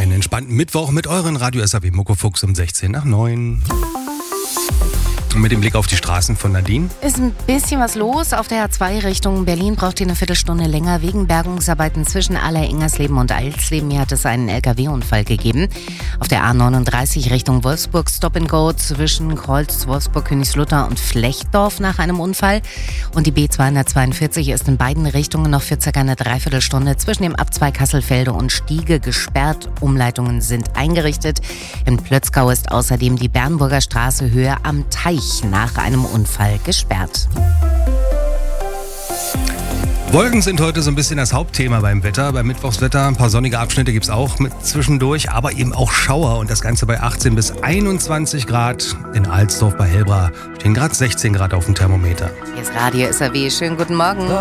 einen entspannten Mittwoch mit euren Radio SAW Muckefuchs um 16 nach 9. Mit dem Blick auf die Straßen von Nadine. Ist ein bisschen was los. Auf der A2 Richtung Berlin braucht ihr eine Viertelstunde länger wegen Bergungsarbeiten zwischen Aller-Ingersleben und Alsleben. Hier hat es einen LKW-Unfall gegeben. Auf der A39 Richtung Wolfsburg Stop and Go zwischen Kreuz, Wolfsburg, Königslutter und Flechtdorf nach einem Unfall. Und die B242 ist in beiden Richtungen noch für circa eine Dreiviertelstunde zwischen dem Abzweig Kasselfelde und Stiege gesperrt. Umleitungen sind eingerichtet. In Plötzgau ist außerdem die Bernburger Straße Höhe am Teich nach einem Unfall gesperrt. Wolken sind heute so ein bisschen das Hauptthema beim Wetter, beim Mittwochswetter. Ein paar sonnige Abschnitte gibt es auch mit zwischendurch, aber eben auch Schauer und das Ganze bei 18 bis 21 Grad. In Alsdorf bei Helbra stehen gerade 16 Grad auf dem Thermometer. Hier ist Radio SAW. Schönen guten Morgen.